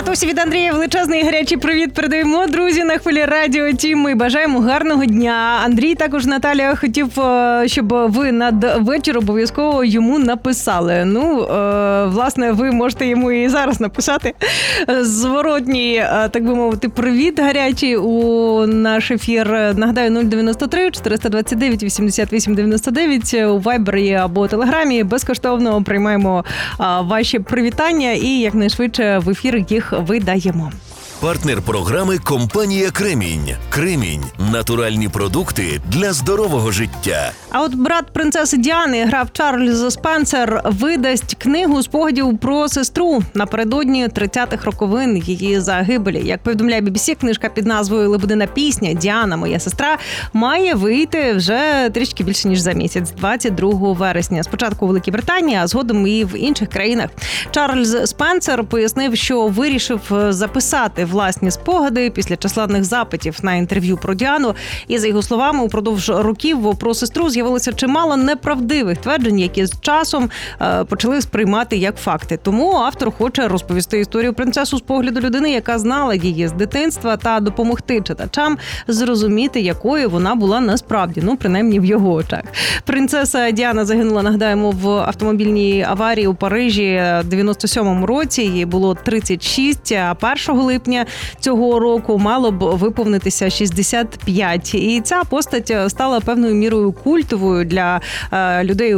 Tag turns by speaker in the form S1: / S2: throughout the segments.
S1: Матусі від Андрія величезний гарячий привіт передаємо, друзі, на хвилі Радіо Ті. Ми бажаємо гарного дня. Андрій, також Наталя, хотів, щоб ви надвечір обов'язково йому написали. Власне, ви можете йому і зараз написати зворотній, так би мовити, привіт гарячий у наш ефір. Нагадаю, 093 429 88 99 у Вайбері або Телеграмі. Безкоштовно приймаємо ваші привітання і якнайшвидше в ефір їх видаємо.
S2: Партнер програми – компанія «Кремінь». «Кремінь» – натуральні продукти для здорового життя.
S1: А от брат принцеси Діани, граф Чарльз Спенсер, видасть книгу спогадів про сестру напередодні 30-х роковин її загибелі. Як повідомляє BBC, книжка під назвою «Лебедина пісня. Діана, моя сестра» має вийти вже трішки більше, ніж за місяць, 22 вересня. Спочатку у Великій Британії, а згодом і в інших країнах. Чарльз Спенсер пояснив, що вирішив записати власні спогади після численних запитів на інтерв'ю про Діану. І, за його словами, упродовж років про сестру з'явилося чимало неправдивих тверджень, які з часом почали сприймати як факти. Тому автор хоче розповісти історію принцесу з погляду людини, яка знала її з дитинства, та допомогти читачам зрозуміти, якою вона була насправді, принаймні в його очах. Принцеса Діана загинула, нагадаємо, в автомобільній аварії у Парижі в 97-му році. Їй було 36, а 1 липня цього року мало б виповнитися 65. І ця постать стала певною мірою культовою для людей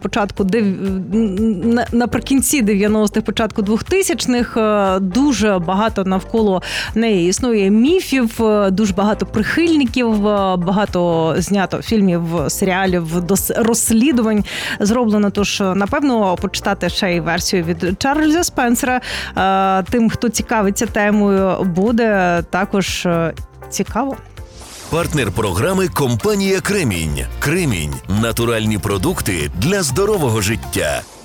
S1: наприкінці 90-х, початку 2000-х. Дуже багато навколо неї існує міфів, дуже багато прихильників, багато знято фільмів, серіалів, розслідувань зроблено. Тож, напевно, почитати ще й версію від Чарльза Спенсера тим, хто цікавиться темою, буде також цікаво.
S2: Партнер програми – компанія «Кремінь». «Кремінь» – натуральні продукти для здорового життя.